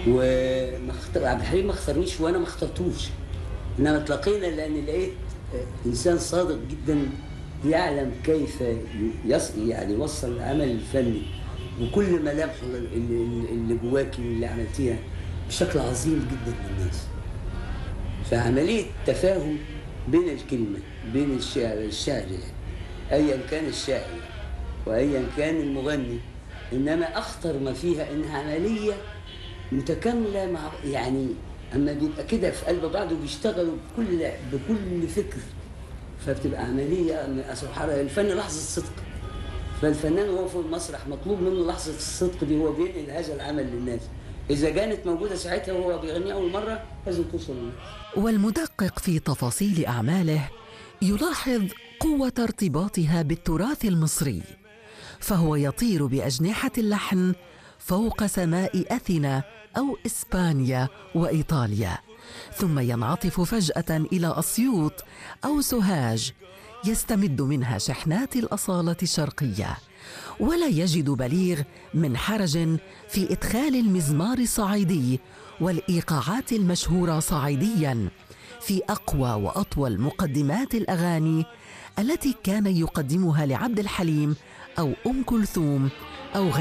عبد الحليم ما اختارنيش وانا ما اخترتوش، انما اتلقينا لان لقيت انسان صادق جدا، يعلم كيف يعني يوصل العمل الفني وكل ملامحه اللي جواكي واللي عملتيها بشكل عظيم جدا للناس. فعمليه تفاهم بين الكلمه، بين الشاعر يعني، ايا كان الشاعر وايا كان المغني، انما اخطر ما فيها انها عمليه متكامله مع يعني، اما بيبقى كده في قلب بعض وبيشتغلوا بكل فكر، فبتبقى عمليه سبحان الله. الفن لحظه صدق، فالفنان وهو في المسرح مطلوب منه لحظه الصدق دي، هو بينقل هذا العمل للناس. اذا كانت موجوده ساعتها وهو بيغني اول مره لازم توصل للناس. والمدقق في تفاصيل أعماله يلاحظ قوة ارتباطها بالتراث المصري، فهو يطير بأجنحة اللحن فوق سماء أثينا أو إسبانيا وإيطاليا، ثم ينعطف فجأة إلى أسيوط أو سوهاج، يستمد منها شحنات الأصالة الشرقية، ولا يجد بليغ من حرج في إدخال المزمار الصعيدي والإيقاعات المشهورة صعيدياً في أقوى وأطول مقدمات الأغاني التي كان يقدمها لعبد الحليم أو أم كلثوم أو